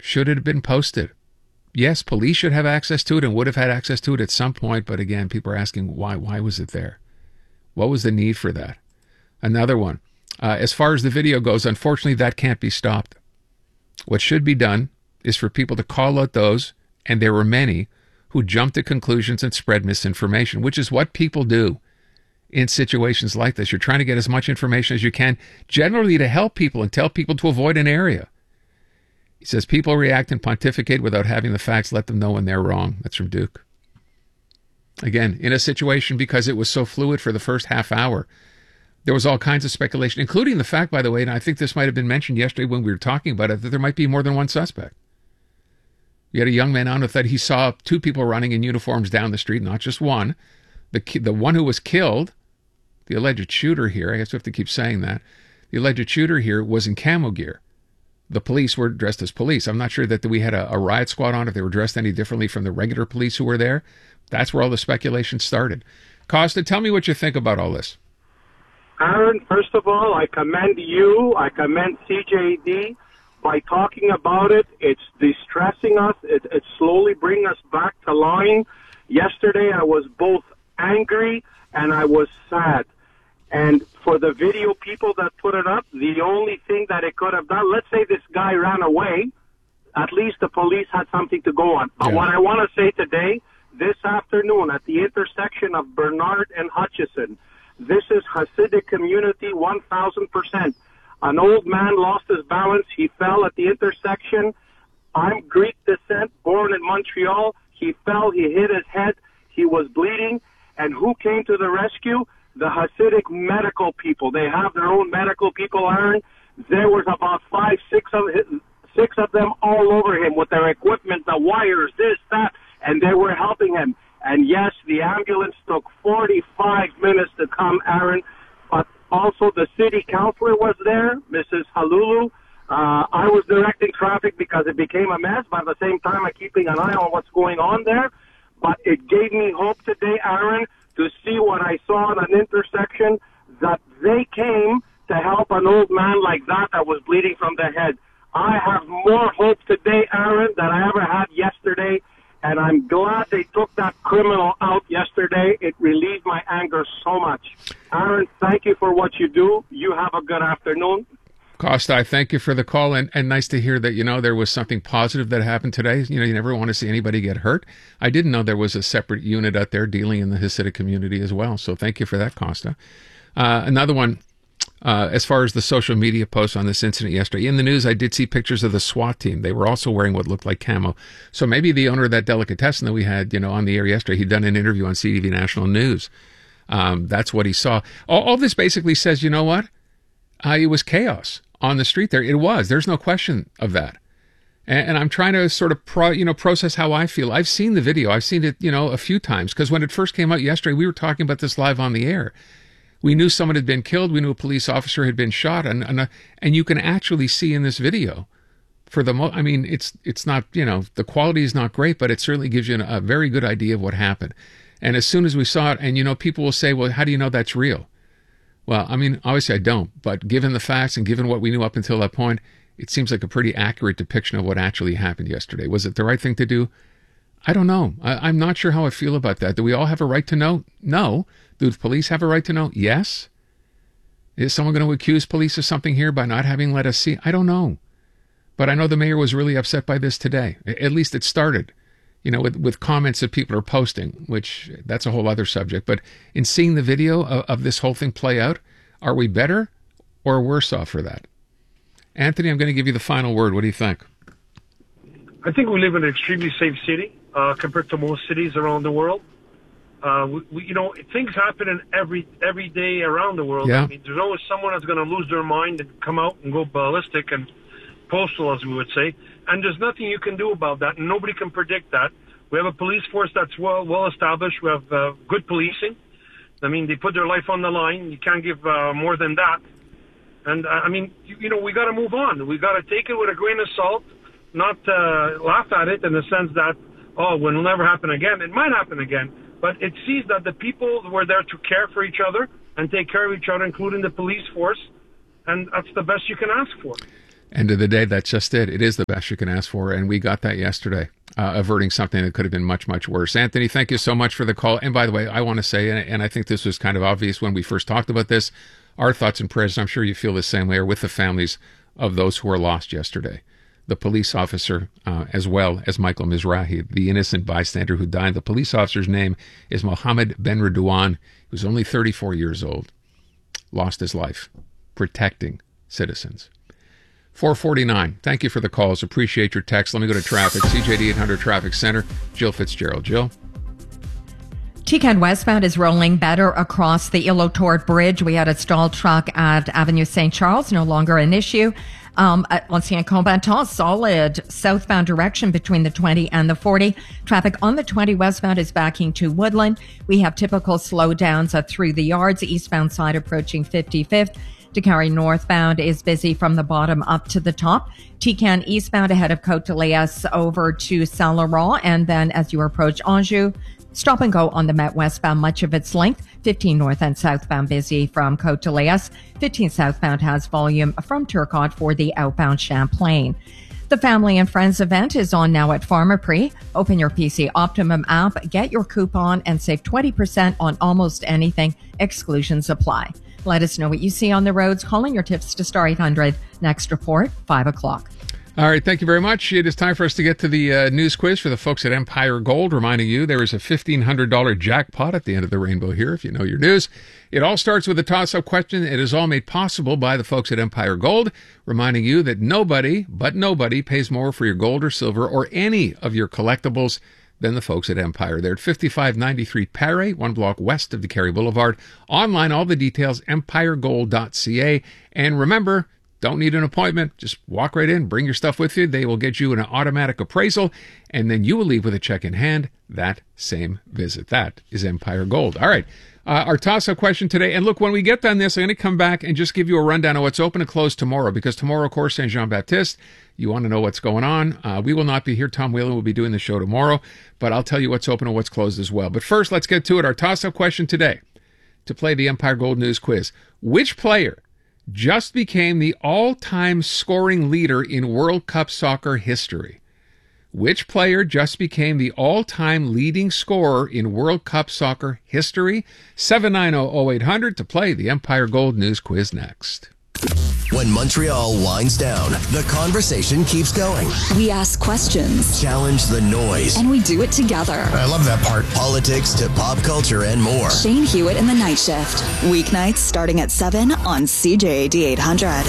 Should it have been posted? Yes, police should have access to it and would have had access to it at some point, but again, people are asking why was it there? What was the need for that? Another one. As far as the video goes, unfortunately, that can't be stopped. What should be done is for people to call out those, and there were many, who jumped to conclusions and spread misinformation, which is what people do in situations like this. You're trying to get as much information as you can, generally to help people and tell people to avoid an area. He says, people react and pontificate without having the facts. Let them know when they're wrong. That's from Duke. Again, in a situation, because it was so fluid for the first half hour, there was all kinds of speculation, including the fact, by the way, and I think this might have been mentioned yesterday when we were talking about it, that there might be more than one suspect. You had a young man on with that he saw two people running in uniforms down the street, not just one. The one who was killed, the alleged shooter here, I guess we have to keep saying that, the alleged shooter here was in camo gear. The police were dressed as police. I'm not sure that we had a riot squad on, if they were dressed any differently from the regular police who were there. That's where all the speculation started. Costa, tell me what you think about all this. Aaron, first of all, I commend you. I commend CJD. By talking about it, it's distressing us. It's slowly bringing us back to line. Yesterday, I was both angry and I was sad. And for the video people that put it up, the only thing that it could have done, let's say this guy ran away, at least the police had something to go on. But what I want to say today, this afternoon at the intersection of Bernard and Hutchison, this is Hasidic community 1,000%. An old man lost his balance. He fell at the intersection. I'm Greek descent, born in Montreal. He fell. He hit his head. He was bleeding. And who came to the rescue? The Hasidic medical people. They have their own medical people, Aaron. There was about six of them all over him with their equipment, the wires, this, that, and they were helping him. And yes, the ambulance took 45 minutes to come, Aaron, but also the city councilor was there, Mrs. Halulu. I was directing traffic because it became a mess, but at the same time, I'm keeping an eye on what's going on there. But it gave me hope today, Aaron, to see what I saw at an intersection, that they came to help an old man like that was bleeding from the head. I have more hope today, Aaron, than I ever had yesterday, and I'm glad they took that criminal out yesterday. It relieved my anger so much. Aaron, thank you for what you do. You have a good afternoon. Costa, I thank you for the call, and nice to hear that, there was something positive that happened today. You never want to see anybody get hurt. I didn't know there was a separate unit out there dealing in the Hasidic community as well, so thank you for that, Costa. Another one, as far as the social media posts on this incident yesterday. In the news, I did see pictures of the SWAT team. They were also wearing what looked like camo. So maybe the owner of that delicatessen that we had, on the air yesterday, he'd done an interview on CTV National News. That's what he saw. All this basically says, you know what? It was chaos on the street there. It was. There's no question of that. And I'm trying to sort of process how I feel. I've seen the video. I've seen it, a few times, because when it first came out yesterday, we were talking about this live on the air. We knew someone had been killed. We knew a police officer had been shot, and you can actually see in this video, it's not, the quality is not great, but it certainly gives you a very good idea of what happened. And as soon as we saw it, and people will say, well, how do you know that's real? Well, obviously I don't, but given the facts and given what we knew up until that point, it seems like a pretty accurate depiction of what actually happened yesterday. Was it the right thing to do? I don't know. I'm not sure how I feel about that. Do we all have a right to know? No. Do the police have a right to know? Yes. Is someone going to accuse police of something here by not having let us see? I don't know. But I know the mayor was really upset by this today. At least it started, with comments that people are posting, which that's a whole other subject. But in seeing the video of this whole thing play out, are we better or worse off for that? Anthony, I'm going to give you the final word. What do you think? I think we live in an extremely safe city compared to most cities around the world. Things happen in every day around the world. Yeah. There's always someone that's going to lose their mind and come out and go ballistic and postal, as we would say. And there's nothing you can do about that, and nobody can predict that. We have a police force that's well established. We have good policing. They put their life on the line. You can't give more than that. And we got to move on. We got to take it with a grain of salt, not laugh at it in the sense that, it will never happen again. It might happen again, but it sees that the people were there to care for each other and take care of each other, including the police force, and that's the best you can ask for. End of the day, that's just it. It is the best you can ask for, and we got that yesterday, averting something that could have been much, much worse. Anthony, thank you so much for the call. And by the way, I want to say, and I think this was kind of obvious when we first talked about this, our thoughts and prayers, I'm sure you feel the same way, are with the families of those who were lost yesterday. The police officer, as well as Michael Mizrahi, the innocent bystander who died. The police officer's name is Mohammed Ben Redouan. He was only 34 years old. Lost his life protecting citizens. 449. Thank you for the calls. Appreciate your text. Let me go to traffic. CJD 800 Traffic Center. Jill Fitzgerald. Jill? TCAD westbound is rolling better across the Île-aux-Tourtes Bridge. We had a stalled truck at Avenue St. Charles, no longer an issue. At L'Ancien Combattant, solid southbound direction between the 20 and the 40. Traffic on the 20 westbound is backing to Woodland. We have typical slowdowns through the yards, eastbound side approaching 55th. Décarie northbound is busy from the bottom up to the top. TCAN eastbound ahead of Côte de Liesse over to Saint-Laurent. And then as you approach Anjou, stop and go on the Met westbound, much of its length. 15 north and southbound busy from Côte de Liesse. 15 southbound has volume from Turcotte for the outbound Champlain. The Family and Friends event is on now at Pharmaprix. Open your PC Optimum app, get your coupon, and save 20% on almost anything. Exclusions apply. Let us know what you see on the roads. Calling your tips to Star 800. Next report, 5 o'clock. All right, thank you very much. It is time for us to get to the news quiz for the folks at Empire Gold, reminding you there is a $1,500 jackpot at the end of the rainbow here, if you know your news. It all starts with a toss-up question. It is all made possible by the folks at Empire Gold, reminding you that nobody, but nobody, pays more for your gold or silver or any of your collectibles than the folks at Empire. They're at 5593 Paré, one block west of Décarie Boulevard. Online, all the details, empiregold.ca. And remember, don't need an appointment. Just walk right in, bring your stuff with you. They will get you an automatic appraisal, and then you will leave with a check in hand that same visit. That is Empire Gold. All right. Our toss-up question today. And look, when we get done this, I'm going to come back and just give you a rundown of what's open and closed tomorrow, because tomorrow, of course, Saint Jean-Baptiste, you want to know what's going on. We will not be here. Tom Whelan will be doing the show tomorrow, but I'll tell you what's open and what's closed as well. But first, let's get to it. Our toss-up question today to play the Empire Gold News Quiz. Which player just became the all-time scoring leader in World Cup soccer history? Which player just became the all-time leading scorer in World Cup soccer history? 790-0800 to play the Empire Gold News Quiz next. When Montreal winds down, the conversation keeps going. We ask questions, challenge the noise, and we do it together. I love that part. Politics to pop culture and more. Shane Hewitt in the Night Shift. Weeknights starting at 7 on CJAD 800.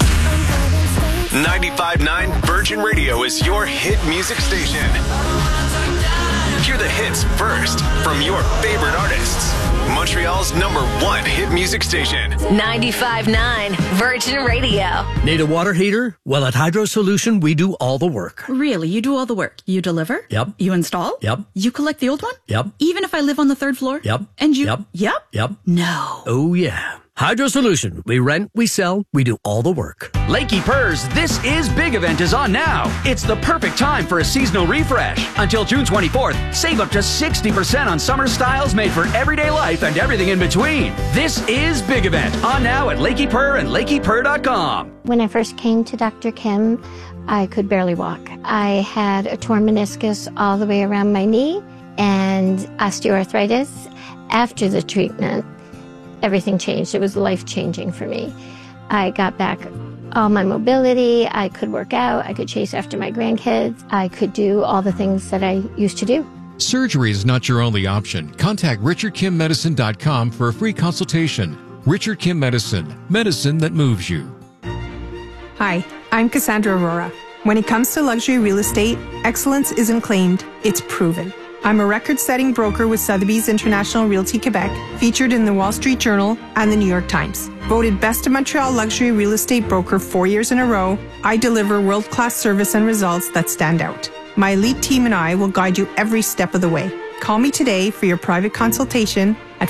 95.9 Virgin Radio is your hit music station. Hear the hits first from your favorite artists. Montreal's #1 hit music station. 95.9 Virgin Radio. Need a water heater? Well, at Hydro Solution, we do all the work. Really? You do all the work? You deliver? Yep. You install? Yep. You collect the old one? Yep. Even if I live on the 3rd floor? Yep. And you? Yep. Yep? Yep. No. Oh, yeah. Hydro Solution. We rent, we sell, we do all the work. Lakey Purrs This Is Big event is on now. It's the perfect time for a seasonal refresh. Until June 24th, save up to 60% on summer styles made for everyday life and everything in between. This is Big event on now at Lakey Purr and LakeyPurr.com. When I first came to Dr. Kim, I could barely walk. I had a torn meniscus all the way around my knee and osteoarthritis. After the treatment, everything changed. It was life-changing for me. I got back all my mobility. I could work out. I could chase after my grandkids. I could do all the things that I used to do. Surgery is not your only option. Contact RichardKimMedicine.com for a free consultation. Richard Kim Medicine, medicine that moves you. Hi, I'm Cassandra Aurora. When it comes to luxury real estate, excellence isn't claimed, it's proven. I'm a record-setting broker with Sotheby's International Realty Quebec, featured in the Wall Street Journal and the New York Times. Voted Best of Montreal Luxury Real Estate Broker 4 years in a row, I deliver world-class service and results that stand out. My elite team and I will guide you every step of the way. Call me today for your private consultation at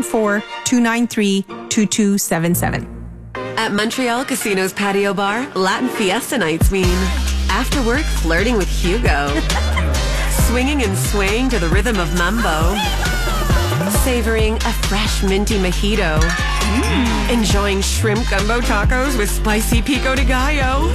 514-293-2277. At Montreal Casino's Patio Bar, Latin Fiesta nights mean after work flirting with Hugo. Swinging and swaying to the rhythm of mambo. Savoring a fresh minty mojito. Enjoying shrimp gumbo tacos with spicy pico de gallo.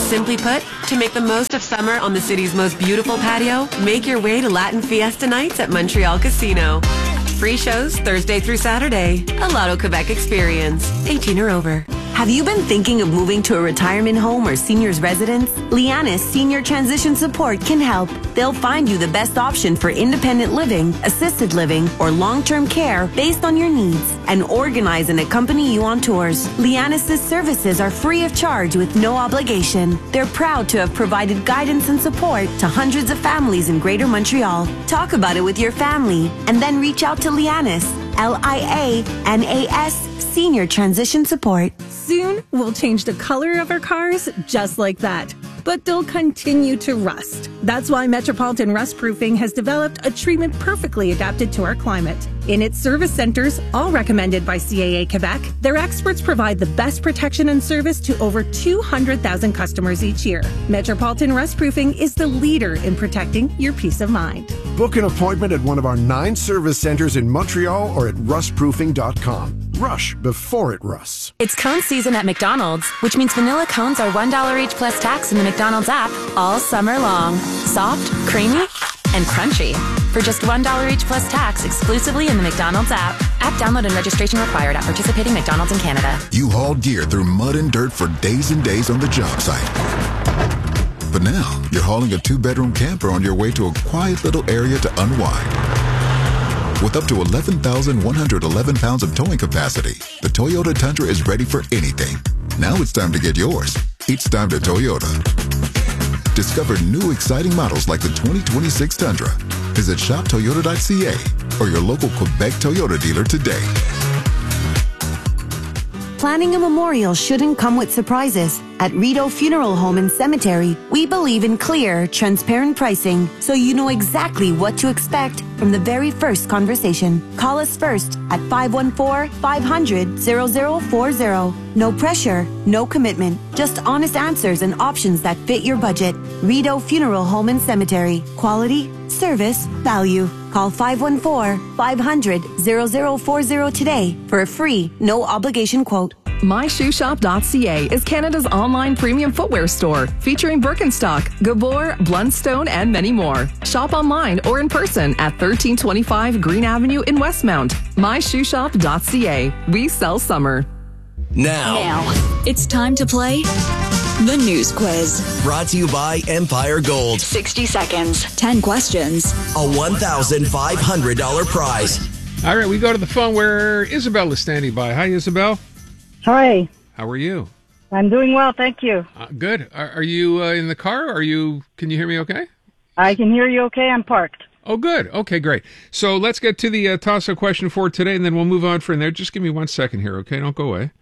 Simply put, to make the most of summer on the city's most beautiful patio, make your way to Latin Fiesta Nights at Montreal Casino. Free shows Thursday through Saturday. A Lotto Quebec experience. 18 or over. Have you been thinking of moving to a retirement home or senior's residence? Lianis Senior Transition Support can help. They'll find you the best option for independent living, assisted living, or long-term care based on your needs and organize and accompany you on tours. Lianis' services are free of charge with no obligation. They're proud to have provided guidance and support to hundreds of families in Greater Montreal. Talk about it with your family and then reach out to Lianis, Lianas Senior Transition Support. Soon, we'll change the color of our cars just like that. But they'll continue to rust. That's why Metropolitan Rust Proofing has developed a treatment perfectly adapted to our climate. In its service centers, all recommended by CAA Quebec, their experts provide the best protection and service to over 200,000 customers each year. Metropolitan Rust Proofing is the leader in protecting your peace of mind. Book an appointment at one of our 9 service centers in Montreal or at rustproofing.com. Rush before it rusts. It's cone season at McDonald's, which means vanilla cones are $1 each plus tax in the McDonald's app all summer long. Soft, creamy, and crunchy. For just $1 each plus tax exclusively in the McDonald's app. App download and registration required at participating McDonald's in Canada. You hauled gear through mud and dirt for days and days on the job site. But now, you're hauling a 2-bedroom camper on your way to a quiet little area to unwind. With up to 11,111 pounds of towing capacity, the Toyota Tundra is ready for anything. Now it's time to get yours. It's time to Toyota. Discover new exciting models like the 2026 Tundra. Visit shoptoyota.ca or your local Quebec Toyota dealer today. Planning a memorial shouldn't come with surprises. At Rideau Funeral Home and Cemetery, we believe in clear, transparent pricing so you know exactly what to expect from the very first conversation. Call us first at 514-500-0040. No pressure, no commitment, just honest answers and options that fit your budget. Rideau Funeral Home and Cemetery. Quality, service, value. Call 514-500-0040 today for a free, no obligation quote. MyShoeShop.ca is Canada's online premium footwear store featuring Birkenstock, Gabor, Blundstone, and many more. Shop online or in person at 1325 Green Avenue in Westmount. MyShoeShop.ca. We sell summer. Now, it's time to play the news quiz. Brought to you by Empire Gold. 60 seconds, 10 questions, a $1,500 prize. All right, we go to the phone where Isabel is standing by. Hi, Isabel. Hi. How are you? I'm doing well, thank you. Good. Are you in the car? Can you hear me okay? I can hear you okay. I'm parked. Oh, good. Okay, great. So let's get to the toss-up question for today, and then we'll move on from there. Just give me 1 second here, okay? Don't go away.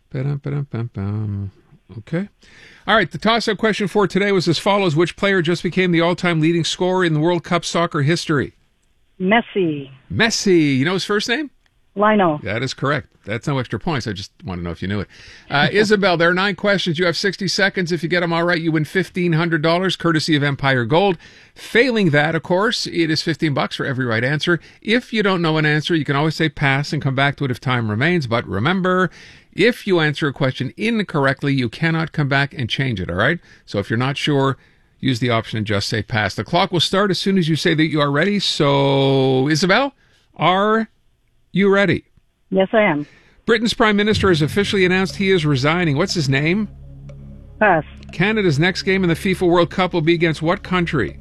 Okay. All right, the toss-up question for today was as follows. Which player just became the all-time leading scorer in the World Cup soccer history? Messi. Messi. You know his first name? Lionel. That is correct. That's no extra points. I just want to know if you knew it. Isabel, there are 9 questions. You have 60 seconds. If you get them all right, you win $1,500, courtesy of Empire Gold. Failing that, of course, it is $15 for every right answer. If you don't know an answer, you can always say pass and come back to it if time remains. But remember, if you answer a question incorrectly, you cannot come back and change it, all right? So if you're not sure, use the option and just say pass. The clock will start as soon as you say that you are ready. So, Isabel, are you ready? Yes, I am. Britain's Prime Minister has officially announced he is resigning. What's his name? Pass. Canada's next game in the FIFA World Cup will be against what country?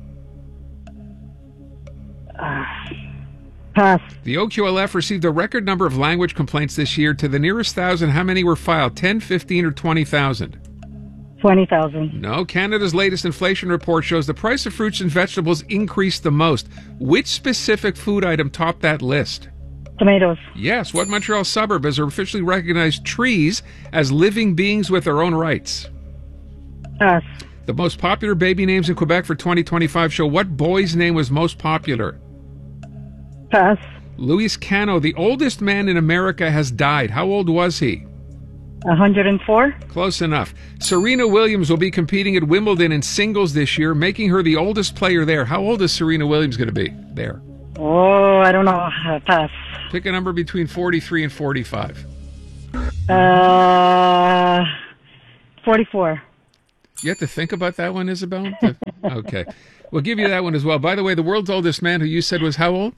Pass. The OQLF received a record number of language complaints this year. To the nearest 1,000, how many were filed? 10, 15, or 20,000? 20,000. No. Canada's latest inflation report shows the price of fruits and vegetables increased the most. Which specific food item topped that list? Tomatoes. Yes. What Montreal suburb has officially recognized trees as living beings with their own rights? Pass. The most popular baby names in Quebec for 2025 show what boy's name was most popular? Pass. Luis Cano, the oldest man in America, has died. How old was he? 104. Close enough. Serena Williams will be competing at Wimbledon in singles this year, making her the oldest player there. How old is Serena Williams going to be there? Oh, I don't know. Pass. Pick a number between 43 and 45. 44. You have to think about that one, Isabel? Okay. We'll give you that one as well. By the way, the world's oldest man, who you said was how old?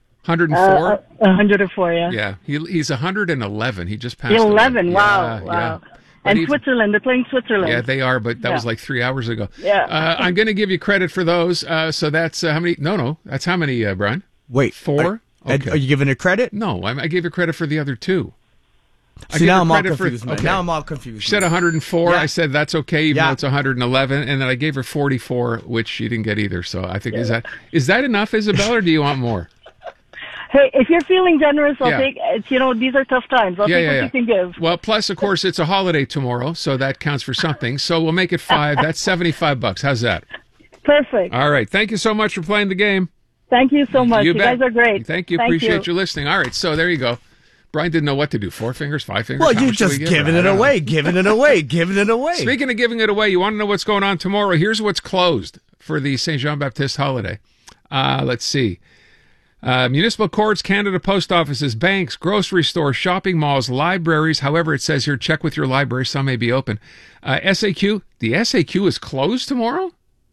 104? 104, yeah. Yeah. He's 111. He just passed 11, away. wow. Yeah. And Switzerland, they're playing Switzerland. Yeah, they are, but that was like 3 hours ago. Yeah. I'm going to give you credit for those. So that's how many? No. That's how many, Brian? Wait. 4? Okay. Are you giving it credit? No, I gave you credit for the other 2. See, now I'm all confused. Now I'm all confused. She said 104. Yeah. I said that's okay, even though it's 111. And then I gave her 44, which she didn't get either. So I think, is that enough, Isabel, or do you want more? Hey, if you're feeling generous, I'll take it. These are tough times. I'll take what you can give. Well, plus, of course, it's a holiday tomorrow, so that counts for something. So we'll make it 5. That's $75. How's that? Perfect. All right. Thank you so much for playing the game. Thank you so much. You bet. Guys are great. Thank you. Appreciate you listening. All right. So there you go. Brian didn't know what to do. 4 fingers, 5 fingers. Well, you just giving it away. Giving it away. Speaking of giving it away, you want to know what's going on tomorrow? Here's what's closed for the St. Jean-Baptiste holiday. Let's see. Municipal courts, Canada post offices, banks, grocery stores, shopping malls, libraries. However, it says here, check with your library. Some may be open. SAQ. The SAQ is closed tomorrow?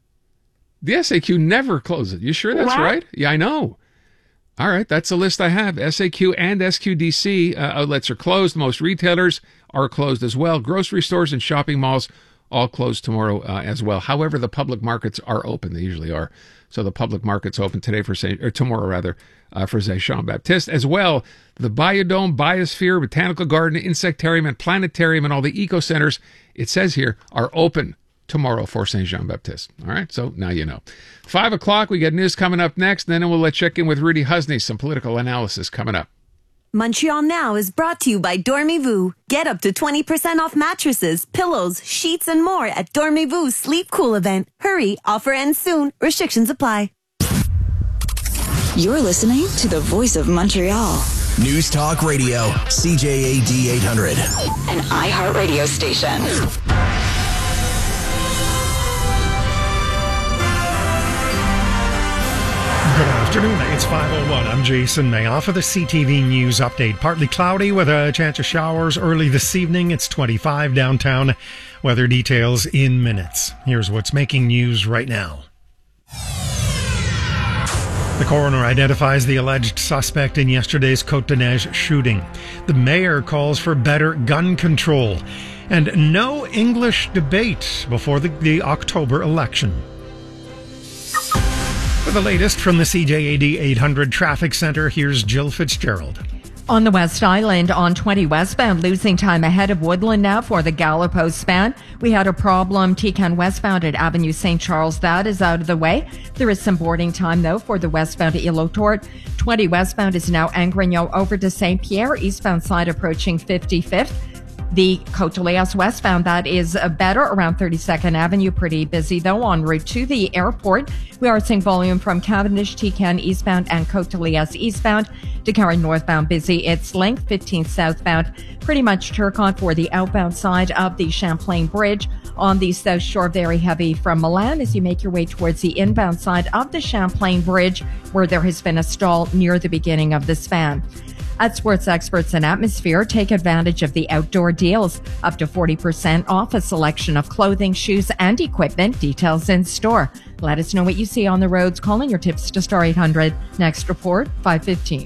The SAQ never closes. You sure that's right? Yeah, I know. All right, that's the list I have. SAQ and SQDC outlets are closed. Most retailers are closed as well. Grocery stores and shopping malls all closed tomorrow as well. However, the public markets are open. They usually are. So the public market's open today for tomorrow for St. Jean-Baptiste as well. The Biodome, Biosphere, Botanical Garden, Insectarium, and Planetarium, and all the eco centers, it says here, are open tomorrow for St. Jean-Baptiste. All right, so now you know. 5 o'clock, we got news coming up next, and then we'll check in with Rudy Husney, some political analysis coming up. Montreal Now is brought to you by Dormez-vous. Get up to 20% off mattresses, pillows, sheets, and more at Dormez-vous Sleep Cool event. Hurry, offer ends soon. Restrictions apply. You're listening to the voice of Montreal. News Talk Radio, CJAD 800. An iHeartRadio station. Good afternoon. It's 5:01. I'm Jason Mayoff for the CTV News Update. Partly cloudy with a chance of showers early this evening. It's 25 downtown. Weather details in minutes. Here's what's making news right now. The coroner identifies the alleged suspect in yesterday's Côte-de-Neige shooting. The mayor calls for better gun control. And no English debate before the October election. For the latest from the CJAD 800 Traffic Center, here's Jill Fitzgerald. On the West Island, on 20 westbound, losing time ahead of Woodland now for the Gallipost span. We had a problem Tican westbound at Avenue St. Charles. That is out of the way. There is some boarding time, though, for the westbound to Île-aux-Torts. 20 westbound is now Angrignon over to St. Pierre, eastbound side approaching 55th. The Côte-de-Liesse westbound, that is better around 32nd Avenue. Pretty busy, though, en route to the airport. We are seeing volume from Cavendish, Tican eastbound, and Côte-de-Liesse eastbound. DeCarry northbound busy. Its length 15 southbound. Pretty much Turcotte for the outbound side of the Champlain Bridge. On the South Shore, very heavy from Milan as you make your way towards the inbound side of the Champlain Bridge, where there has been a stall near the beginning of the span. At Sports Experts and Atmosphere, take advantage of the outdoor deals. Up to 40% off a selection of clothing, shoes, and equipment. Details in store. Let us know what you see on the roads. Calling your tips to Star 800. Next report, 5:15.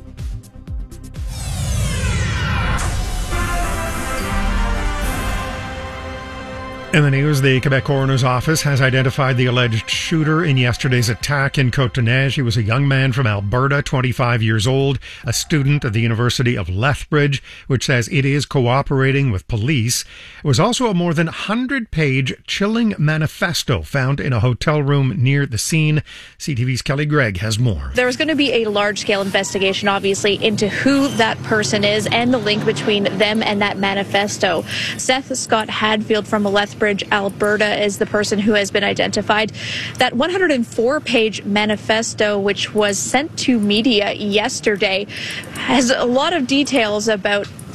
In the news, the Quebec Coroner's Office has identified the alleged shooter in yesterday's attack in Côte-de-Neige. He was a young man from Alberta, 25 years old, a student at the University of Lethbridge, which says it is cooperating with police. It was also a more than 100-page chilling manifesto found in a hotel room near the scene. CTV's Kelly Gregg has more. There's going to be a large-scale investigation, obviously, into who that person is and the link between them and that manifesto. Seth Scott Hadfield from Lethbridge, Alberta, is the person who has been identified. That 104-page manifesto, which was sent to media yesterday, has a lot of details about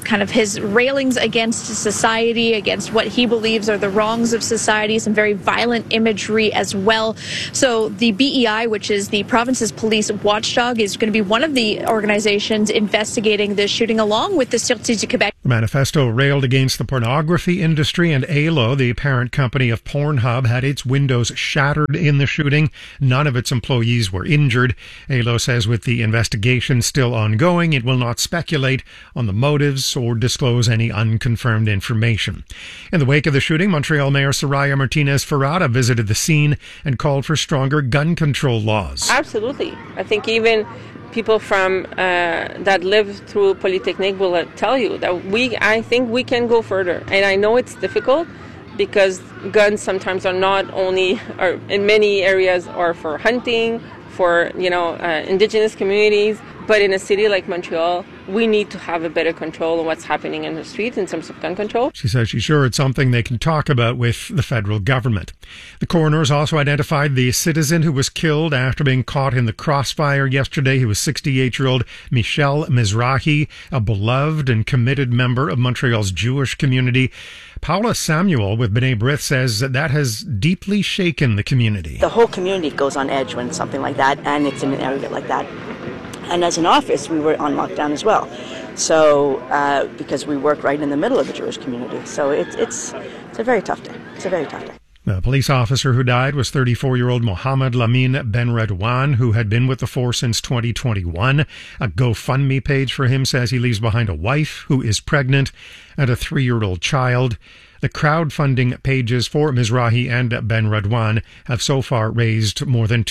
kind of his railings against society, against what he believes are the wrongs of society, some very violent imagery as well. So the BEI, which is the province's police watchdog, is going to be one of the organizations investigating this shooting, along with the Sûreté du Québec. The manifesto railed against the pornography industry, and ALO, the parent company of Pornhub, had its windows shattered in the shooting. None of its employees were injured. ALO says with the investigation still ongoing, it will not speculate on the motives or disclose any unconfirmed information. In the wake of the shooting, Montreal Mayor Soraya Martinez-Ferrada visited the scene and called for stronger gun control laws. Absolutely. I think even people from that live through Polytechnique will tell you that I think we can go further. And I know it's difficult because guns sometimes are not only, or in many areas, are for hunting, for indigenous communities. But in a city like Montreal, we need to have a better control of what's happening in the streets in terms of gun control. She says she's sure it's something they can talk about with the federal government. The coroners also identified the citizen who was killed after being caught in the crossfire yesterday. He was 68-year-old Michel Mizrahi, a beloved and committed member of Montreal's Jewish community. Paula Samuel with B'nai B'rith says that has deeply shaken the community. The whole community goes on edge when something like that, and it's in an area like that. And as an office, we were on lockdown as well. So, because we work right in the middle of the Jewish community. So it's a very tough day. It's a very tough day. The police officer who died was 34-year-old Mohammed Lamin Ben Redouane, who had been with the force since 2021. A GoFundMe page for him says he leaves behind a wife who is pregnant and a 3-year-old child. The crowdfunding pages for Mizrahi and Ben Redouane have so far raised more than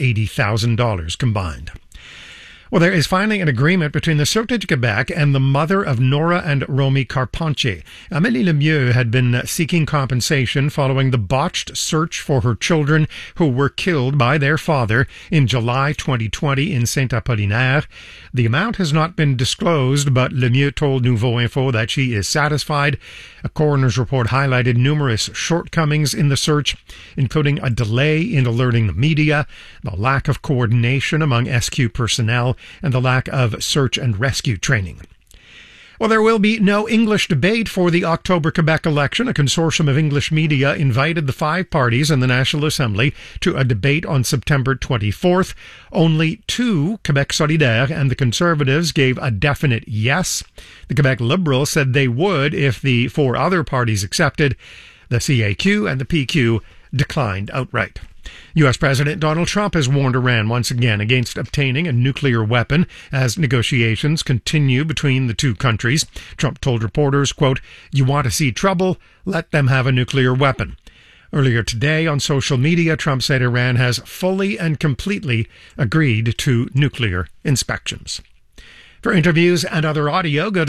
$280,000 combined. Well, there is finally an agreement between the Sûreté du Québec and the mother of Nora and Romy Carpentier. Amélie Lemieux had been seeking compensation following the botched search for her children who were killed by their father in July 2020 in Saint-Apollinaire. The amount has not been disclosed, but Lemieux told Nouveau Info that she is satisfied. A coroner's report highlighted numerous shortcomings in the search, including a delay in alerting the media, the lack of coordination among SQ personnel, and the lack of search and rescue training. Well, there will be no English debate for the October Quebec election. A consortium of English media invited the 5 parties in the National Assembly to a debate on September 24th. Only 2, Quebec Solidaire and the Conservatives, gave a definite yes. The Quebec Liberals said they would if the 4 other parties accepted. The CAQ and the PQ declined outright. U.S. President Donald Trump has warned Iran once again against obtaining a nuclear weapon as negotiations continue between the two countries. Trump told reporters, quote, "You want to see trouble? Let them have a nuclear weapon." Earlier today on social media, Trump said Iran has fully and completely agreed to nuclear inspections. For interviews and other audio, go to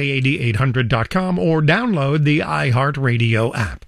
CJAD800.com or download the iHeartRadio app.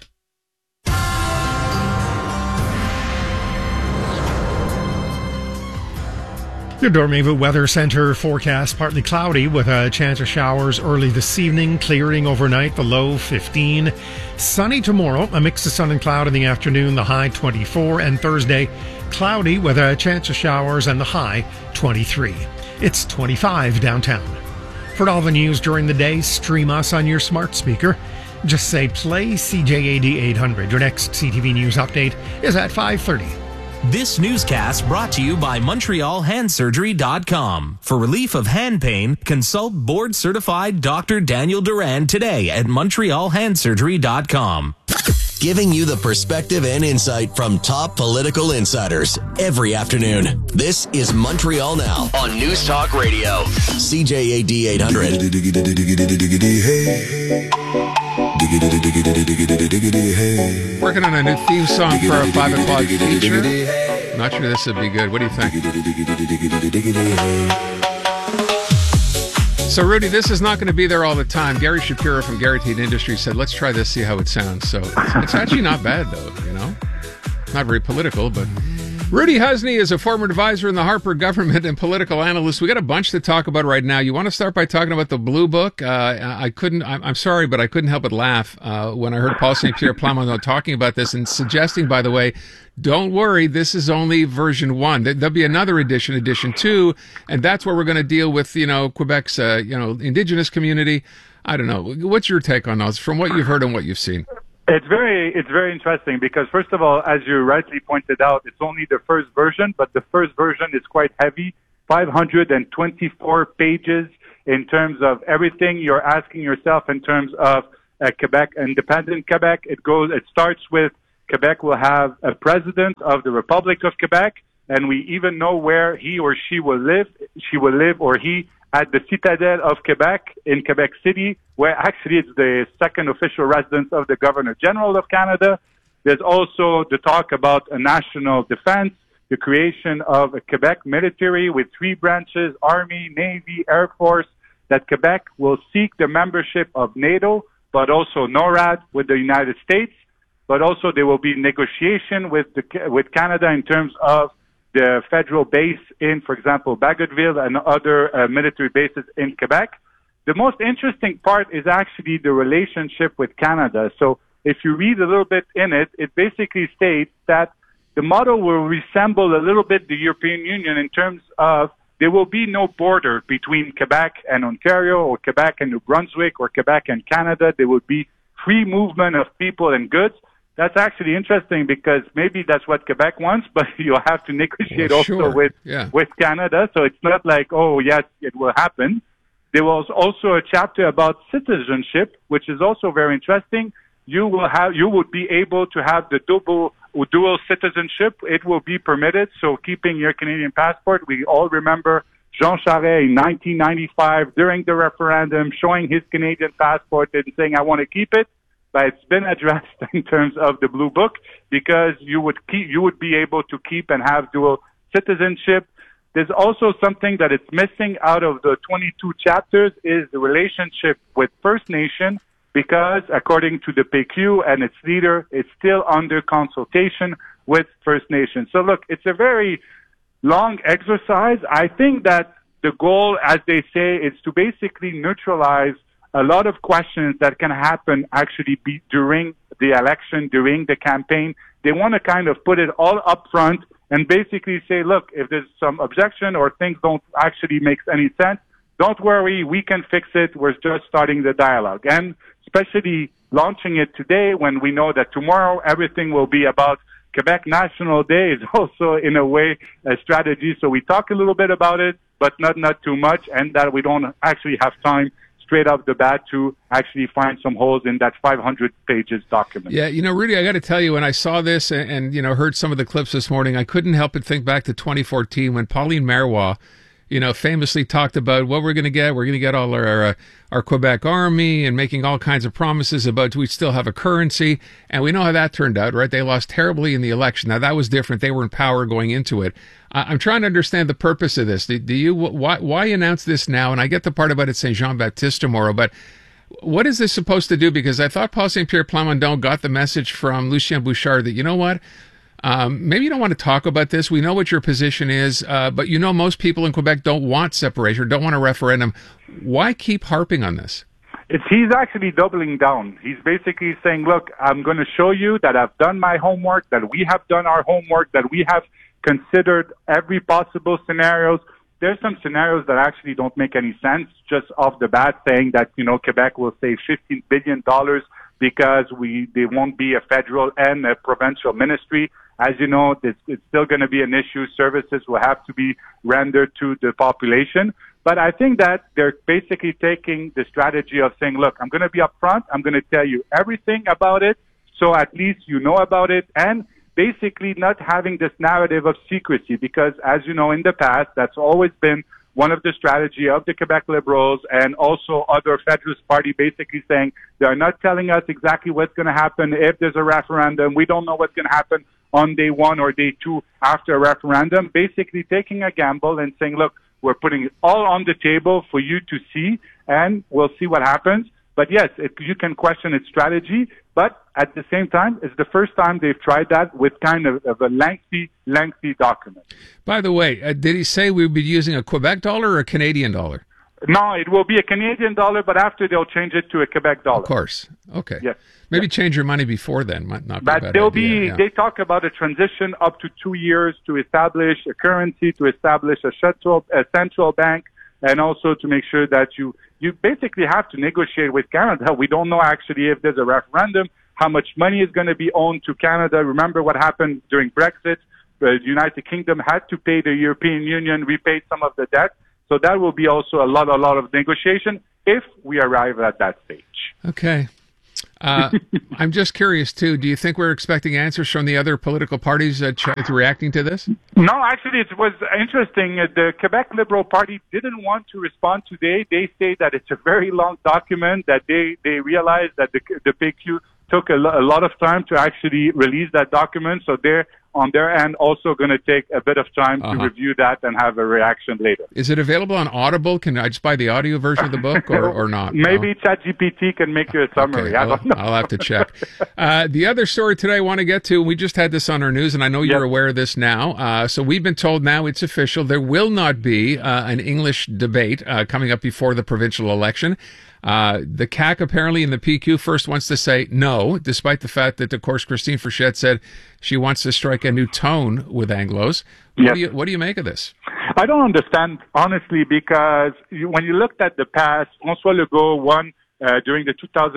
The Dormez-vous Weather Center forecast: partly cloudy with a chance of showers early this evening, clearing overnight, the low 15. Sunny tomorrow, a mix of sun and cloud in the afternoon, the high 24. And Thursday, cloudy with a chance of showers and the high 23. It's 25 downtown. For all the news during the day, stream us on your smart speaker. Just say play CJAD 800. Your next CTV News update is at 5:30. This newscast brought to you by MontrealHandSurgery.com. For relief of hand pain, consult board-certified Dr. Daniel Duran today at MontrealHandSurgery.com. Giving you the perspective and insight from top political insiders every afternoon. This is Montreal Now on News Talk Radio. CJAD 800. Working on a new theme song for our 5 o'clock feature. Not sure this would be good. What do you think? So, Rudy, this is not going to be there all the time. Gary Shapiro from Guaranteed Industries said, let's try this, see how it sounds. So it's actually not bad, though, you know? Not very political, but Rudy Husney is a former advisor in the Harper government and political analyst. We got a bunch to talk about right now. You want to start by talking about the Blue Book? I'm sorry, but I couldn't help but laugh when I heard Paul St. Pierre Plamondon talking about this and suggesting, by the way, don't worry, this is only version 1. There'll be another edition 2, and that's where we're going to deal with, Quebec's, indigenous community. I don't know. What's your take on those from what you've heard and what you've seen? It's very interesting because, first of all, as you rightly pointed out, it's only the first version, but the first version is quite heavy, 524 pages in terms of everything you're asking yourself in terms of Quebec, independent Quebec. It starts with Quebec will have a president of the Republic of Quebec, and we even know where he or she will live. She will live, or he, at the Citadel of Quebec in Quebec City, where actually it's the second official residence of the Governor General of Canada. There's also the talk about a national defense, the creation of a Quebec military with 3 branches, Army, Navy, Air Force, that Quebec will seek the membership of NATO, but also NORAD with the United States, but also there will be negotiation with Canada in terms of the federal base in, for example, Bagotville and other military bases in Quebec. The most interesting part is actually the relationship with Canada. So if you read a little bit in it, it basically states that the model will resemble a little bit the European Union in terms of there will be no border between Quebec and Ontario or Quebec and New Brunswick or Quebec and Canada. There will be free movement of people and goods. That's actually interesting because maybe that's what Quebec wants, but you'll have to negotiate with Canada. So it's not like, oh, yes, it will happen. There was also a chapter about citizenship, which is also very interesting. You would be able to have the dual citizenship. It will be permitted. So keeping your Canadian passport, we all remember Jean Charest in 1995 during the referendum showing his Canadian passport and saying, I want to keep it. But it's been addressed in terms of the Blue Book because you would be able to keep and have dual citizenship. There's also something that is missing out of the 22 chapters is the relationship with First Nation because according to the PQ and its leader, it's still under consultation with First Nation. So look, it's a very long exercise. I think that the goal, as they say, is to basically neutralize a lot of questions that can happen actually during the election, during the campaign. They want to kind of put it all up front and basically say, look, if there's some objection or things don't actually make any sense, don't worry, we can fix it. We're just starting the dialogue. And especially launching it today when we know that tomorrow everything will be about Quebec National Day is also in a way a strategy. So we talk a little bit about it, but not too much, and that we don't actually have time straight off the bat to actually find some holes in that 500 pages document. Yeah, Rudy, I got to tell you, when I saw this and heard some of the clips this morning, I couldn't help but think back to 2014 when Pauline Marois, famously talked about what we're going to get. We're going to get all our Quebec Army and making all kinds of promises about we still have a currency. And we know how that turned out, right? They lost terribly in the election. Now, that was different. They were in power going into it. I'm trying to understand the purpose of this. Why announce this now? And I get the part about it Saint Jean Baptiste tomorrow, but what is this supposed to do? Because I thought Paul St. Pierre Plamondon got the message from Lucien Bouchard that, you know what? Maybe you don't want to talk about this. We know what your position is, but most people in Quebec don't want separation, don't want a referendum. Why keep harping on this? He's actually doubling down. He's basically saying, look, I'm going to show you that I've done my homework, that we have done our homework, that we have considered every possible scenarios. There's some scenarios that actually don't make any sense just off the bat, saying that, Quebec will save $15 billion because there won't be a federal and a provincial ministry. As you know, it's still going to be an issue. Services will have to be rendered to the population. But I think that they're basically taking the strategy of saying, look, I'm going to be upfront. I'm going to tell you everything about it. So at least you know about it. And basically not having this narrative of secrecy, because as you know, in the past, that's always been one of the strategy of the Quebec Liberals and also other Federalist Party basically saying they're not telling us exactly what's going to happen if there's a referendum. We don't know what's going to happen on day 1 or day 2 after a referendum, basically taking a gamble and saying, look, we're putting it all on the table for you to see and we'll see what happens. But yes, you can question its strategy, But at the same time, it's the first time they've tried that with kind of a lengthy document. By the way, did he say we would be using a Quebec dollar or a Canadian dollar? No, it will be a Canadian dollar, but after they'll change it to a Quebec dollar. Of course. Okay. Yes. Maybe change your money before then. Might not be but a bad there'll idea. be, Yeah. They talk about a transition up to 2 years to establish a currency, to establish a central bank, and also to make sure that you basically have to negotiate with Canada. We don't know actually if there's a referendum, how much money is going to be owned to Canada. Remember what happened during Brexit? The United Kingdom had to pay the European Union, repaid some of the debt. So that will be also a lot of negotiation if we arrive at that stage. Okay. I'm just curious, too. Do you think we're expecting answers from the other political parties reacting to this? No, actually, it was interesting. The Quebec Liberal Party didn't want to respond today. They say that it's a very long document, that they realized that the PQ took a lot of time to actually release that document. So they're, on their end, also going to take a bit of time to review that and have a reaction later. Is it available on Audible? Can I just buy the audio version of the book or not? Maybe ChatGPT can make you a summary. Okay, I don't know. I'll have to check. The other story today I want to get to, we just had this on our news, and I know you're aware of this now. So we've been told now it's official. There will not be an English debate coming up before the provincial election. The CAQ apparently in the PQ first wants to say no, despite the fact that, of course, Christine Frechette said she wants to strike a new tone with Anglos. What do you make of this? I don't understand, honestly, because when you looked at the past, François Legault won during the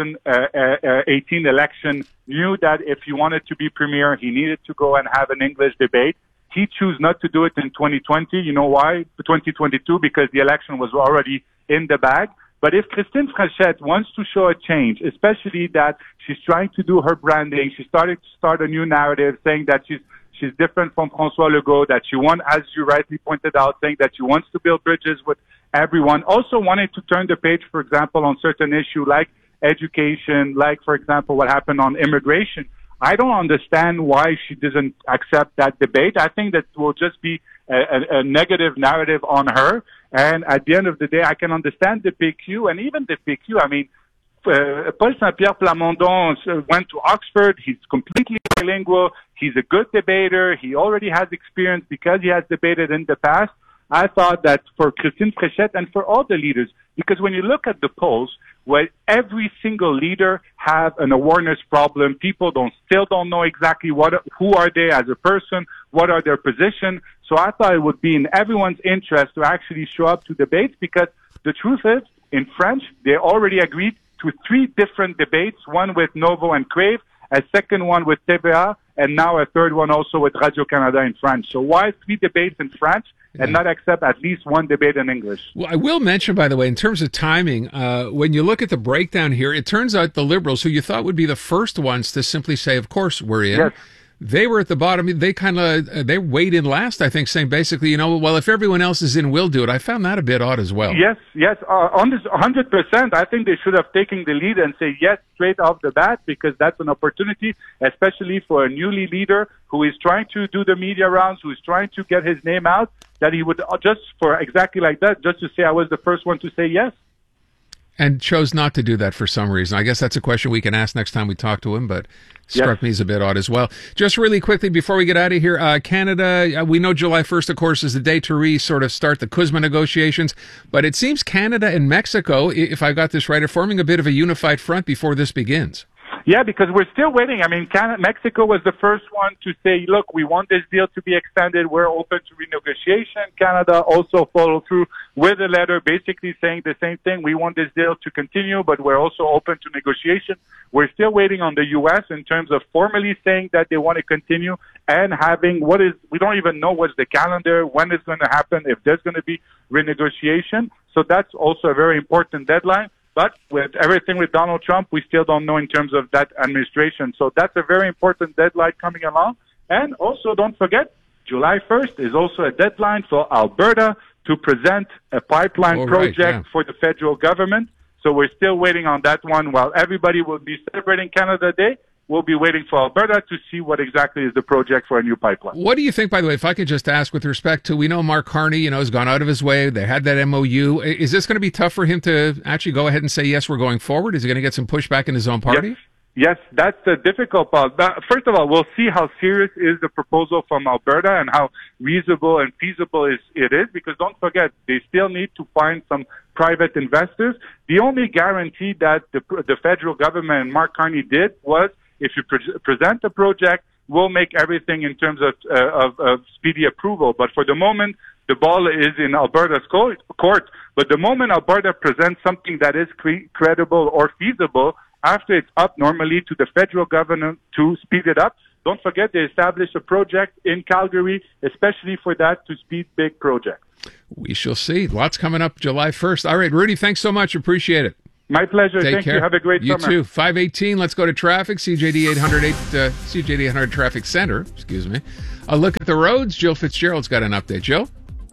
2018 election, knew that if he wanted to be premier, he needed to go and have an English debate. He chose not to do it in 2020. You know why? 2022, because the election was already in the bag. But if Christine Frechette wants to show a change, especially that she's trying to do her branding, she started to start a new narrative saying that she's different from François Legault, that she wants, as you rightly pointed out, saying that she wants to build bridges with everyone, also wanted to turn the page, for example, on certain issues like education, like, for example, what happened on immigration. I don't understand why she doesn't accept that debate. I think that will just be a negative narrative on her. And at the end of the day, I can understand the PQ, and even the PQ, I mean, Paul Saint-Pierre Plamondon went to Oxford. He's completely bilingual. He's a good debater. He already has experience because he has debated in the past. I thought that for Christine Frechette and for all the leaders, because when you look at the polls, where every single leader have an awareness problem, people still don't know exactly who are they as a person, what are their position. So I thought it would be in everyone's interest to actually show up to debates, because the truth is, in French, they already agreed to 3 different debates, one with Novo and Crave, a second one with TVA, and now a third one also with Radio-Canada in French. So why 3 debates in French and not accept at least 1 debate in English? Well, I will mention, by the way, in terms of timing, when you look at the breakdown here, it turns out the Liberals, who you thought would be the first ones to simply say, of course, we're in. Yes. They were at the bottom. They weighed in last, I think, saying basically, well, if everyone else is in, we'll do it. I found that a bit odd as well. Yes, on this 100%, I think they should have taken the lead and say yes straight off the bat, because that's an opportunity, especially for a newly leader who is trying to do the media rounds, who is trying to get his name out, that he would just for exactly like that, just to say I was the first one to say yes. And chose not to do that for some reason. I guess that's a question we can ask next time we talk to him, but struck me as a bit odd as well. Just really quickly before we get out of here, Canada, we know July 1st, of course, is the day to sort of start the CUSMA negotiations, but it seems Canada and Mexico, if I got this right, are forming a bit of a unified front before this begins. Yeah, because we're still waiting. I mean, Mexico was the first one to say, look, we want this deal to be extended. We're open to renegotiation. Canada also followed through with a letter basically saying the same thing. We want this deal to continue, but we're also open to negotiation. We're still waiting on the U.S. in terms of formally saying that they want to continue and having we don't even know what's the calendar, when it's going to happen, if there's going to be renegotiation. So that's also a very important deadline. But with everything with Donald Trump, we still don't know in terms of that administration. So that's a very important deadline coming along. And also, don't forget, July 1st is also a deadline for Alberta to present a pipeline project for the federal government. So we're still waiting on that one. While everybody will be celebrating Canada Day, we'll be waiting for Alberta to see what exactly is the project for a new pipeline. What do you think, by the way, if I could just ask with respect to, we know Mark Carney, has gone out of his way. They had that MOU. Is this going to be tough for him to actually go ahead and say, yes, we're going forward? Is he going to get some pushback in his own party? Yes, that's the difficult part. First of all, we'll see how serious is the proposal from Alberta and how reasonable and feasible it is, because don't forget, they still need to find some private investors. The only guarantee that the federal government and Mark Carney did was, if you present a project, we'll make everything in terms of speedy approval. But for the moment, the ball is in Alberta's court. But the moment Alberta presents something that is credible or feasible, after it's up normally to the federal government to speed it up. Don't forget they established a project in Calgary, especially for that, to speed big projects. We shall see. Lots coming up July 1st. All right, Rudy, thanks so much. Appreciate it. My pleasure. Take Thank care. you. Have a great summer. You too. 5:18. Let's go to traffic. CJD 800 Traffic Center. Excuse me. A look at the roads. Jill Fitzgerald's got an update. Jill?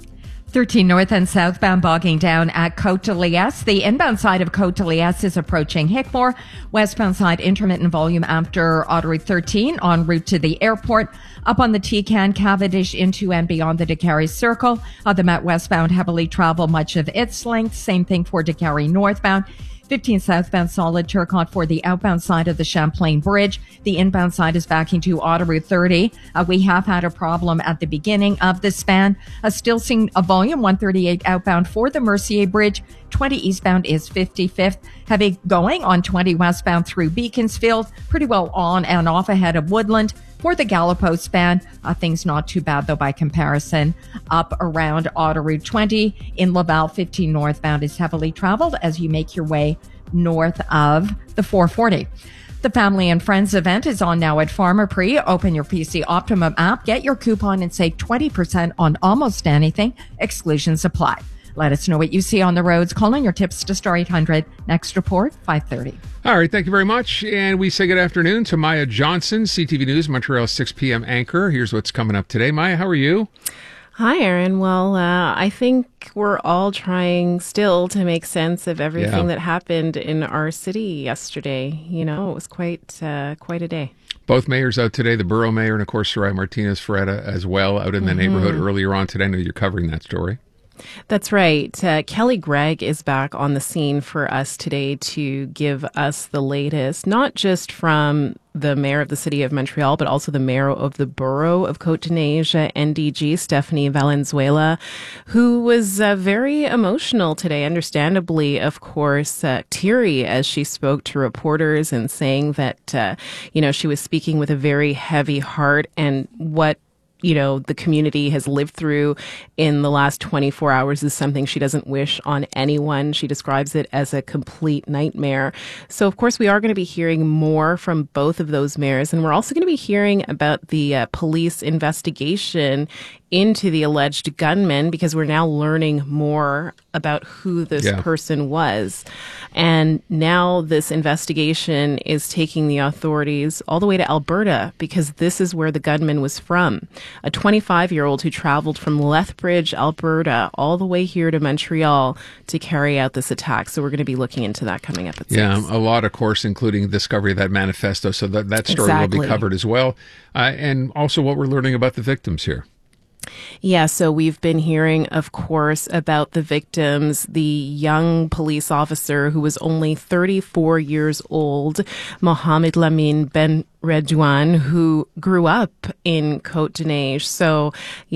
13 north and southbound bogging down at Côte de Liesse. The inbound side of Côte de Liesse is approaching Hickmore. Westbound side intermittent volume after Autoroute 13 en route to the airport. Up on the Tecan, Cavendish into and beyond the Décarie Circle. The Met westbound heavily travel much of its length. Same thing for Décarie northbound. 15 southbound solid Turcotte for the outbound side of the Champlain Bridge. The inbound side is backing to Autoroute 30. We have had a problem at the beginning of the span. Still seeing a volume 138 outbound for the Mercier Bridge. 20 eastbound is 55th. Heavy going on 20 westbound through Beaconsfield. Pretty well on and off ahead of Woodland. For the Gallipost span, things not too bad, though, by comparison. Up around Autoroute 20 in Laval, 15 northbound is heavily traveled as you make your way north of the 440. The Family and Friends event is on now at Pharmaprix. Open your PC Optimum app, get your coupon, and save 20% on almost anything. Exclusions apply. Let us know what you see on the roads. Call in your tips to Star 800. Next report, 5:30. All right, thank you very much. And we say good afternoon to Maya Johnson, CTV News, Montreal 6 p.m. anchor. Here's what's coming up today. Maya, how are you? Hi, Aaron. Well, I think we're all trying still to make sense of everything that happened in our city yesterday. You know, it was quite a day. Both mayors out today, the borough mayor and, of course, Soraya Martinez-Ferretta as well, out in the neighborhood earlier on today. I know you're covering that story. That's right. Kelly Gregg is back on the scene for us today to give us the latest, not just from the mayor of the city of Montreal, but also the mayor of the borough of Côte-de-Neige, NDG, Stephanie Valenzuela, who was very emotional today, understandably, of course, teary as she spoke to reporters and saying that, she was speaking with a very heavy heart and what the community has lived through in the last 24 hours is something she doesn't wish on anyone. She describes it as a complete nightmare. So, of course, we are going to be hearing more from both of those mayors. And we're also going to be hearing about the police investigation into the alleged gunman, because we're now learning more about who this person was. And now this investigation is taking the authorities all the way to Alberta, because this is where the gunman was from. A 25-year-old who traveled from Lethbridge, Alberta, all the way here to Montreal to carry out this attack. So we're going to be looking into that coming up at 6. Yeah, a lot, of course, including discovery of that manifesto. So that story will be covered as well. And also what we're learning about the victims here. Yeah, so we've been hearing, of course, about the victims, the young police officer who was only 34 years old, Mohamed Lamine Ben Redouane, who grew up in Côte-de-Neige. So,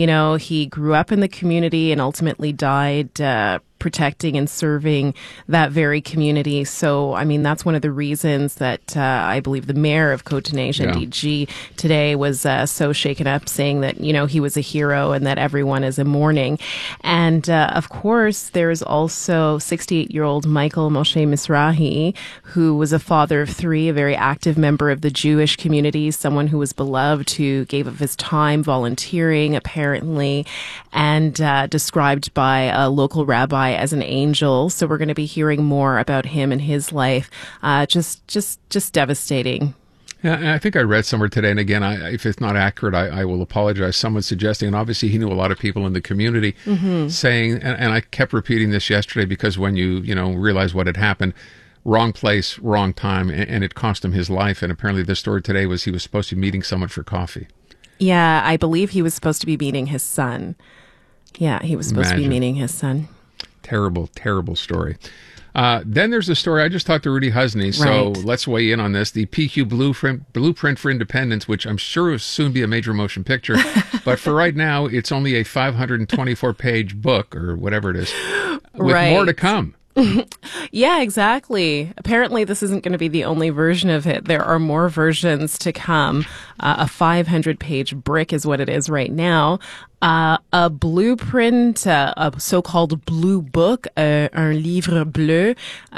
he grew up in the community and ultimately died protecting and serving that very community. So, that's one of the reasons that I believe the mayor of Côte-de-Neige, NDG, today was so shaken up, saying that, he was a hero and that everyone is in mourning. And, of course, there's also 68-year-old Michael Moshe Mizrahi, who was a father of 3, a very active member of the Jewish community, someone who was beloved, who gave of his time volunteering, apparently, and described by a local rabbi as an angel. So we're going to be hearing more about him and his life. Just devastating. Yeah, I think I read somewhere today, and again, if it's not accurate, I will apologize. Someone suggesting, and obviously he knew a lot of people in the community, saying, and I kept repeating this yesterday because when you realize what had happened, wrong place, wrong time, and it cost him his life. And apparently the story today was he was supposed to be meeting someone for coffee. Yeah, I believe he was supposed to be meeting his son. Yeah, he was supposed to be meeting his son. Terrible, terrible story. Then there's a story. I just talked to Rudy Husney, so Right. let's weigh in on this. The PQ Blueprint for Independence, which I'm sure will soon be a major motion picture. But for right now, it's only a 524-page book or whatever it is, with more to come. Yeah, exactly. Apparently, this isn't going to be the only version of it. There are more versions to come. A 500-page brick is what it is right now. A blueprint, a so-called blue book, un livre bleu,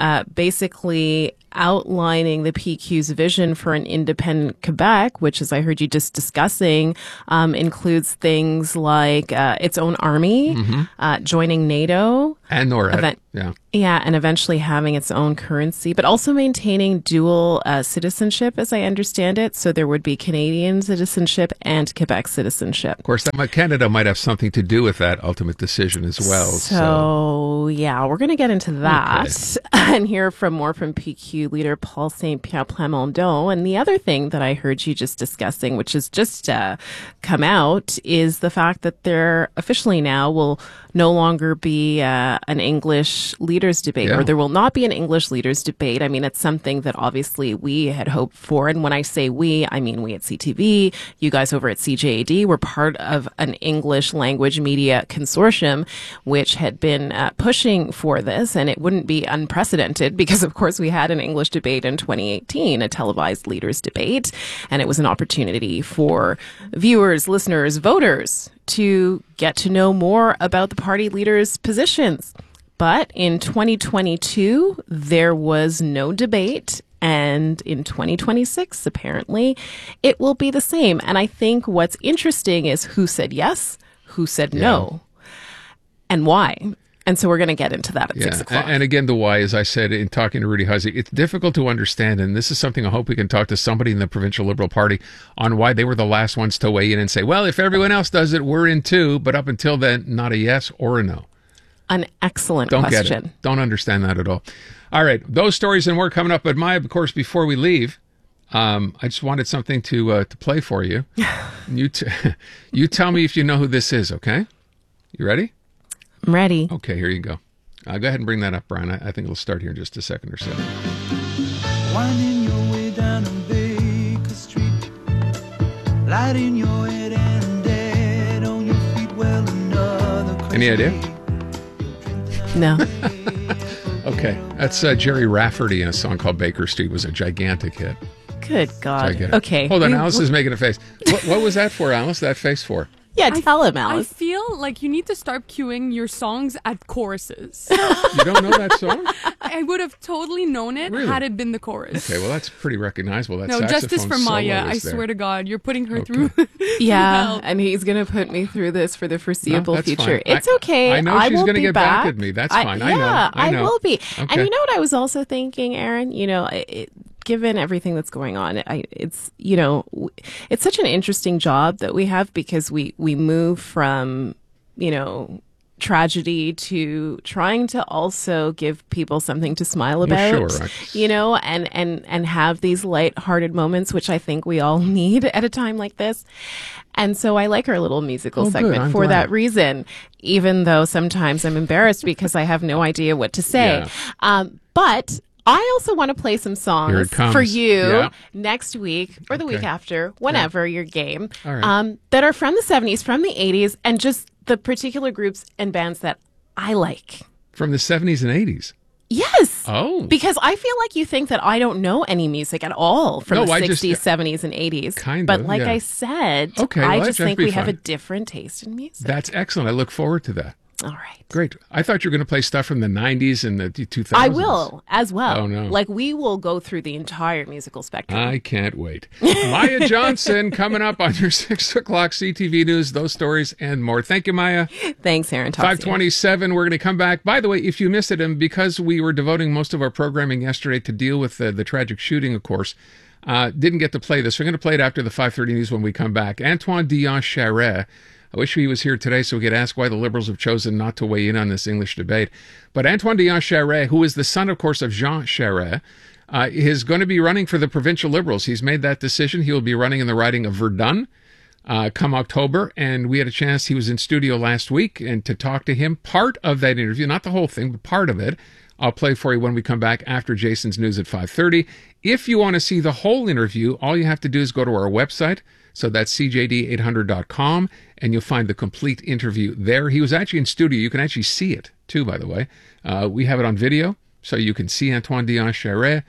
basically outlining the PQ's vision for an independent Quebec, which, as I heard you just discussing, includes things like its own army, joining NATO. And NORAD. Yeah. Yeah, and eventually having its own currency, but also maintaining dual citizenship, as I understand it. So there would be Canadian citizenship and Quebec citizenship. Of course, Canada might have something to do with that ultimate decision as well. So yeah, we're going to get into that and hear more from PQ leader Paul Saint-Pierre Plamondon. And the other thing that I heard you just discussing, which has just come out, is the fact that there officially now will no longer be an English leaders debate, or there will not be an English leaders debate. I mean, it's something that obviously we had hoped for. And when I say we, I mean we at CTV, you guys over at CJAD, were part of an English language media consortium, which had been pushing for this. And it wouldn't be unprecedented because, of course, we had an English debate in 2018, a televised leaders debate. And it was an opportunity for viewers, listeners, voters to get to know more about the party leaders' positions. But in 2022, there was no debate. And in 2026, apparently, it will be the same. And I think what's interesting is who said yes, who said no, and why. And so we're going to get into that at 6 o'clock. And again, the why, as I said in talking to Rudy Husney, it's difficult to understand. And this is something I hope we can talk to somebody in the Provincial Liberal Party on why they were the last ones to weigh in and say, well, if everyone else does it, we're in too. But up until then, not a yes or a no. An excellent question. Don't get it. Don't understand that at all. All right. Those stories and more coming up. But Maya, of course, before we leave, I just wanted something to play for you. You tell me if you know who this is, okay? You ready? I'm ready. Okay, here you go. Go ahead and bring that up, Brian. I think it'll start here in just a second or so. Winding your way down on Baker Street, lighting your head and dead on your feet. Well, another. Any idea? No. Okay, that's Jerry Rafferty in a song called Baker Street. Was a gigantic hit. Good God. Gigantic. Okay. Hold on, Alice is making a face. What was that for, Alice? That face for? Yeah, tell him, Alice. I feel like you need to start queuing your songs at choruses. You don't know that song? I would have totally known it had it been the chorus. Okay, well, that's pretty recognizable. That no, justice for Maya. I swear to God, you're putting her through. Yeah, and he's going to put me through this for the foreseeable future. Fine. It's okay. I know she's going to get back at me. That's fine. I know. I will be. Okay. And you know what I was also thinking, Aaron? You know, given everything that's going on, it's such an interesting job that we have because we move from, tragedy to trying to also give people something to smile about, and have these lighthearted moments, which I think we all need at a time like this. And so I like our little musical segment for that reason, even though sometimes I'm embarrassed because I have no idea what to say. Yeah. But I also want to play some songs for you next week or the week after, whenever your game, that are from the 70s, from the 80s, and just the particular groups and bands that I like. From the 70s and 80s? Yes. Oh. Because I feel like you think that I don't know any music at all from the 60s, 70s, and 80s. Kind of, But like I said, I just think we have a different taste in music. That's excellent. I look forward to that. All right. Great. I thought you were going to play stuff from the 90s and the 2000s. I will, as well. Oh, no. Like, we will go through the entire musical spectrum. I can't wait. Maya Johnson coming up on your 6 o'clock CTV News, those stories and more. Thank you, Maya. Thanks, Aaron. 5:27, we're going to come back. By the way, if you missed it, and because we were devoting most of our programming yesterday to deal with the tragic shooting, of course, didn't get to play this. We're going to play it after the 5:30 news when we come back. Antoine Dion-Charest. I wish he was here today so we could ask why the Liberals have chosen not to weigh in on this English debate. But Antoine Dion-Charest, who is the son, of course, of Jean Charest, is going to be running for the Provincial Liberals. He's made that decision. He will be running in the riding of Verdun come October. And we had a chance. He was in studio last week and to talk to him. Part of that interview, not the whole thing, but part of it, I'll play for you when we come back after Jason's news at 5:30. If you want to see the whole interview, all you have to do is go to our website. So that's cjd800.com, and you'll find the complete interview there. He was actually in studio. You can actually see it, too, by the way. We have it on video, so you can see Antoine Dion-Charest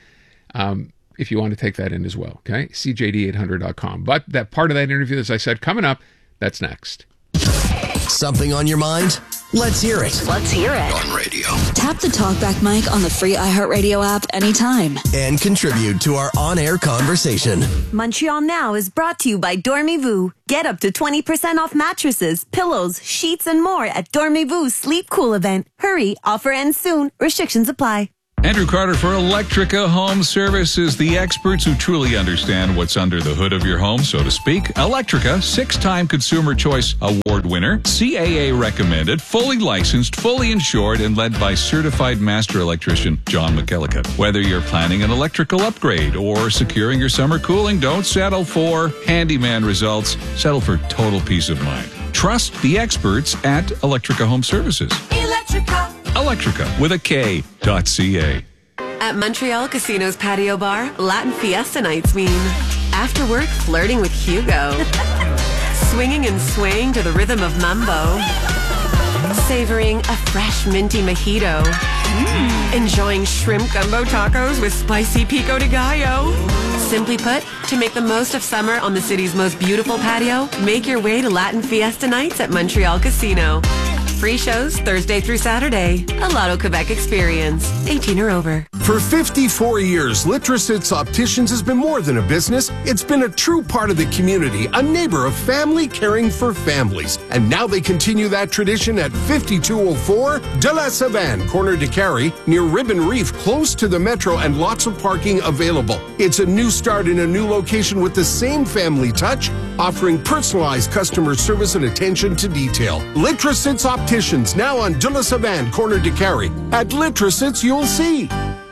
if you want to take that in as well, okay? cjd800.com. But that part of that interview, as I said, coming up, that's next. Something on your mind? Let's hear it. Let's hear it. On radio. Tap the TalkBack mic on the free iHeartRadio app anytime. And contribute to our on-air conversation. Montreal Now is brought to you by Dormez-vous. Get up to 20% off mattresses, pillows, sheets, and more at Dormez-vous Sleep Cool event. Hurry, offer ends soon. Restrictions apply. Andrew Carter for Electrica Home Services, the experts who truly understand what's under the hood of your home, so to speak. Electrica, 6-time Consumer Choice Award winner, CAA recommended, fully licensed, fully insured, and led by certified master electrician John McKellicut. Whether you're planning an electrical upgrade or securing your summer cooling, don't settle for handyman results. Settle for total peace of mind. Trust the experts at Electrica Home Services. Electrica with a K.ca. At Montreal Casino's patio bar, Latin Fiesta nights mean after work flirting with Hugo, swinging and swaying to the rhythm of mambo, savoring a fresh minty mojito, enjoying shrimp gumbo tacos with spicy pico de gallo. Simply put, to make the most of summer on the city's most beautiful patio, make your way to Latin Fiesta nights at Montreal Casino. Free shows Thursday through Saturday. A Lotto Quebec experience. 18 or over. For 54 years, Litrosits Opticians has been more than a business. It's been a true part of the community, a neighbor of family caring for families. And now they continue that tradition at 5204 De La Savane, corner de Carrie, near Ribbon Reef, close to the metro, and lots of parking available. It's a new start in a new location with the same family touch, offering personalized customer service and attention to detail. Litrosits Opticians, now on De La Savane, corner de Carrie. At Litrosits, you'll see.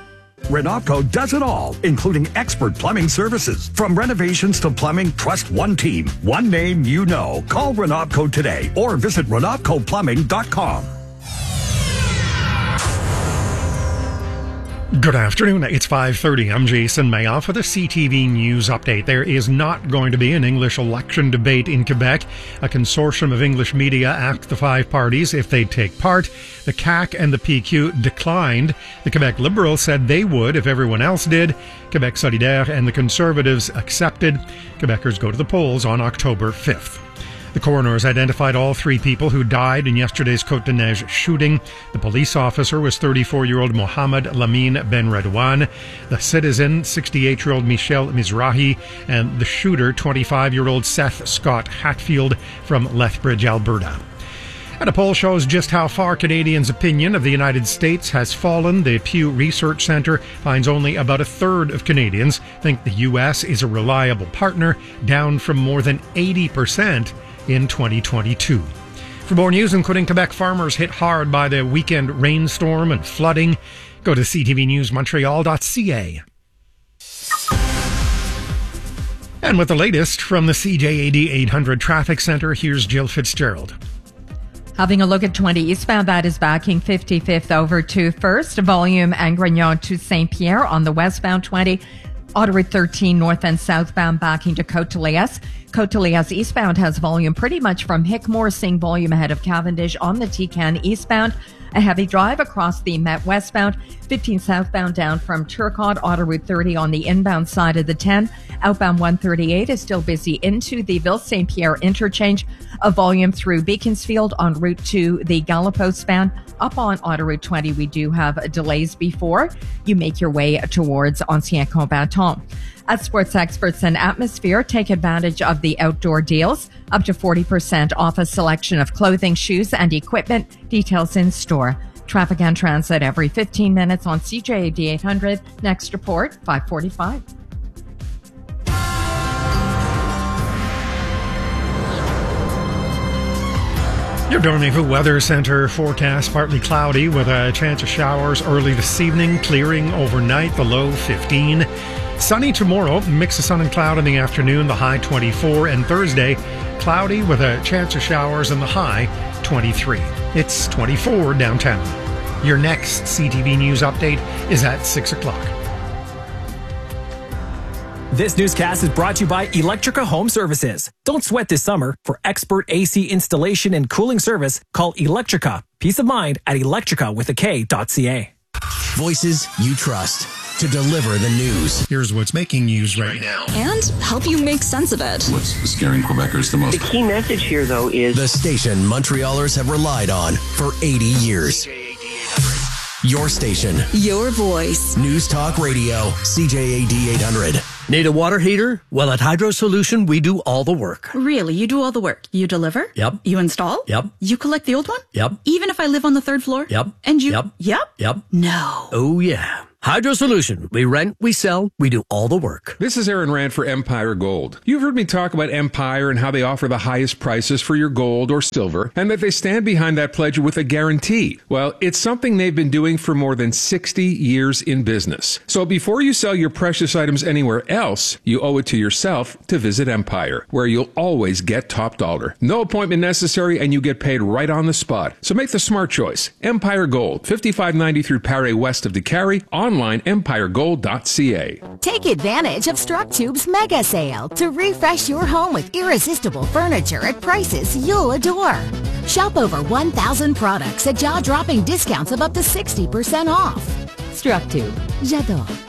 Renopco does it all, including expert plumbing services. From renovations to plumbing, trust one team, one name you know. Call Renopco today or visit RenopcoPlumbing.com. Good afternoon. It's 5:30. I'm Jason Mayoff with a CTV News update. There is not going to be an English election debate in Quebec. A consortium of English media asked the 5 parties if they'd take part. The CAQ and the PQ declined. The Quebec Liberals said they would if everyone else did. Quebec Solidaire and the Conservatives accepted. Quebecers go to the polls on October 5th. The coroners identified all 3 people who died in yesterday's Côte-de-Neige shooting. The police officer was 34-year-old Mohamed Lamine Ben Redouane, the citizen, 68-year-old Michel Mizrahi, and the shooter, 25-year-old Seth Scott Hatfield from Lethbridge, Alberta. And a poll shows just how far Canadians' opinion of the United States has fallen. The Pew Research Center finds only about a third of Canadians think the U.S. is a reliable partner, down from more than 80% in 2022. For more news, including Quebec farmers hit hard by the weekend rainstorm and flooding, go to ctvnewsmontreal.ca. And with the latest from the CJAD 800 Traffic Center, here's Jill Fitzgerald. Having a look at 20 eastbound, that is backing 55th over to First, volume and Grignon to St. Pierre on the westbound 20. Autoroute 13 north and southbound backing to Côte-de-Liesse. Côte-de-Liesse eastbound has volume pretty much from Hickmore, seeing volume ahead of Cavendish on the Tican eastbound. A heavy drive across the Met westbound. 15 southbound down from Turcotte. Autoroute 30 on the inbound side of the 10. Outbound 138 is still busy into the Ville-Saint-Pierre interchange. A volume through Beaconsfield en route to the Gallipost span. Up on Autoroute 20, we do have delays before you make your way towards Ancien Combattant. At Sports Experts and Atmosphere, take advantage of the outdoor deals. Up to 40% off a selection of clothing, shoes, and equipment. Details in store. Traffic and transit every 15 minutes on CJAD 800. Next report, 5:45. Your Dormez-vous Weather Center forecast partly cloudy with a chance of showers early this evening, clearing overnight, the low 15. Sunny tomorrow, mix of sun and cloud in the afternoon, the high 24. And Thursday, cloudy with a chance of showers and the high 23. It's 24 downtown. Your next CTV News update is at 6 o'clock. This newscast is brought to you by Electrica Home Services. Don't sweat this summer. For expert AC installation and cooling service, call Electrica. Peace of mind at electricawithak.ca. Voices you trust to deliver the news. Here's what's making news right now. And help you make sense of it. What's scaring Quebecers the most? The key message here, though, is the station Montrealers have relied on for 80 years. Your station. Your voice. News Talk Radio. CJAD 800. Need a water heater? Well, at Hydro Solution, we do all the work. Really? You do all the work? You deliver? Yep. You install? Yep. You collect the old one? Yep. Even if I live on the 3rd floor? Yep. And you? Yep. Yep? Yep. No. Oh, yeah. Hydro Solution. We rent, we sell, we do all the work. This is Aaron Rand for Empire Gold. You've heard me talk about Empire and how they offer the highest prices for your gold or silver, and that they stand behind that pledge with a guarantee. Well, it's something they've been doing for more than 60 years in business. So before you sell your precious items anywhere else, you owe it to yourself to visit Empire, where you'll always get top dollar. No appointment necessary, and you get paid right on the spot. So make the smart choice. Empire Gold, 5593 Paré west of DeCarry, online empiregold.ca. Take advantage of StrucTube's mega sale to refresh your home with irresistible furniture at prices you'll adore. Shop over 1,000 products at jaw-dropping discounts of up to 60% off. StrucTube. J'adore.